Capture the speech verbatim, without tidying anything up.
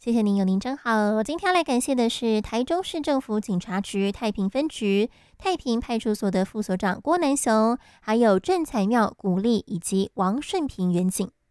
谢谢您，有您真好。今天要来感谢的是台中市政府警察局太平分局太平派出所的副所长郭南雄，还有郑彩妙、古丽以及王顺平员警。